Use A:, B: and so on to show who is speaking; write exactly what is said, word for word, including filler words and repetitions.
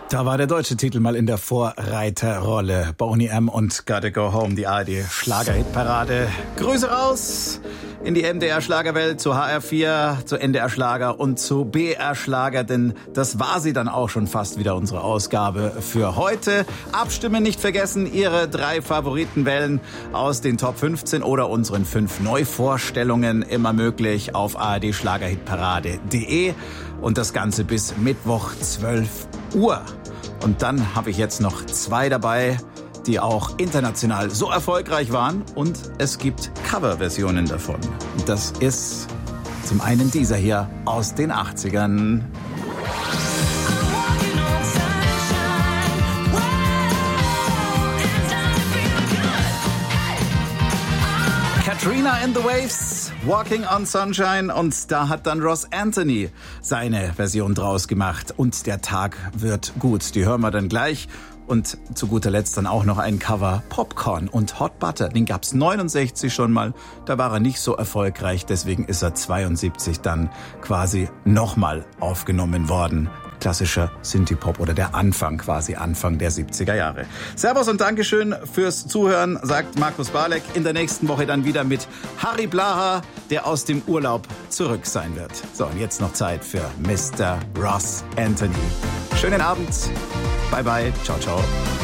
A: Da war der deutsche Titel mal in der Vorreiterrolle. Boney M. und Gotta Go Home, die A R D-Schlager-Hitparade. Grüße raus in die M D R-Schlagerwelt, zu H R vier, zu N D R-Schlager und zu B R-Schlager, denn das war sie dann auch schon fast wieder, unsere Ausgabe für heute. Abstimmen nicht vergessen, Ihre drei Favoriten wählen aus den Top fünfzehn oder unseren fünf Neuvorstellungen, immer möglich auf A R D Schlagerhitparade punkt de und das Ganze bis Mittwoch zwölf Uhr. Und dann habe ich jetzt noch zwei dabei, die auch international so erfolgreich waren, und es gibt Coverversionen davon. Das ist zum einen dieser hier aus den achtzigern. Katrina and the Waves, Walking on Sunshine, und da hat dann Ross Anthony seine Version draus gemacht. Und der Tag wird gut, die hören wir dann gleich. Und zu guter Letzt dann auch noch ein Cover, Popcorn und Hot Butter. Den gab's neunundsechzig schon mal, da war er nicht so erfolgreich, deswegen ist er zweiundsiebzig dann quasi nochmal aufgenommen worden. Klassischer Synthie-Pop oder der Anfang, quasi Anfang der siebziger Jahre. Servus und Dankeschön fürs Zuhören, sagt Markus Barleck. In der nächsten Woche dann wieder mit Harry Blaha, der aus dem Urlaub zurück sein wird. So, und jetzt noch Zeit für Mister Ross Anthony. Schönen Abend. Bye bye. Ciao, ciao.